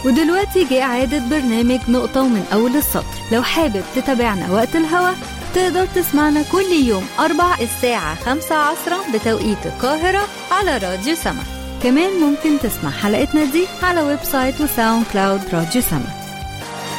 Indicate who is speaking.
Speaker 1: ودلوقتي جاء إعادة برنامج نقطة ومن أول السطر. لو حابب تتابعنا وقت الهوا تقدر تسمعنا كل يوم 4 الساعة 5 عصرا بتوقيت القاهرة على راديو سما. كمان ممكن تسمع حلقتنا دي على ويب سايت وساوند كلاود راديو سما.